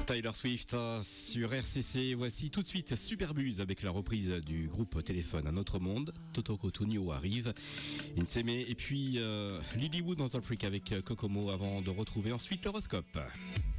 Taylor Swift sur RCC. Voici tout de suite Superbuzz avec la reprise du groupe Téléphone Un Autre Monde. Toto Cotugno arrive, Inseme et puis Lilywood dans Afrique avec Kokomo avant de retrouver ensuite l'horoscope.